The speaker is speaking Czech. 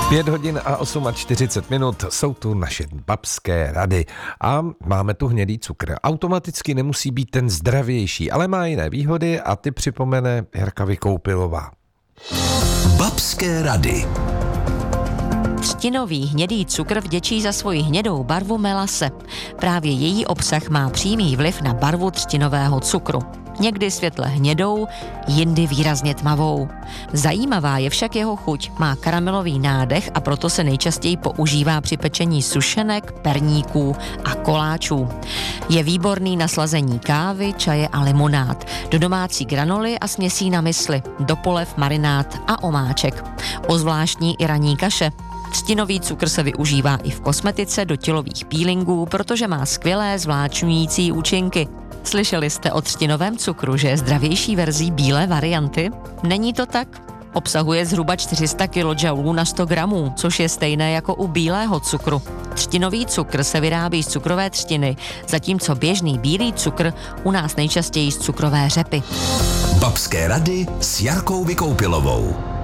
5 hodin a 48 minut jsou tu naše babské rady a máme tu hnědý cukr. Automaticky nemusí být ten zdravější, ale má jiné výhody a ty připomene Jirka Vykoupilová. Babské rady. Třtinový hnědý cukr vděčí za svoji hnědou barvu melase. Právě její obsah má přímý vliv na barvu třtinového cukru. Někdy světle hnědou, jindy výrazně tmavou. Zajímavá je však jeho chuť. Má karamelový nádech a proto se nejčastěji používá při pečení sušenek, perníků a koláčů. Je výborný na slazení kávy, čaje a limonád, do domácí granoly a směsí na mysli, do polev, marinát a omáček. Ozvláštní i ranní kaše. Třtinový cukr se využívá i v kosmetice, do tělových peelingů, protože má skvělé zvláčňující účinky. Slyšeli jste o třtinovém cukru, že je zdravější verzí bílé varianty? Není to tak? Obsahuje zhruba 400 kJ na 100 gramů, což je stejné jako u bílého cukru. Třtinový cukr se vyrábí z cukrové třtiny, zatímco běžný bílý cukr u nás nejčastěji z cukrové řepy. Babské rady s Jarkou Vykoupilovou.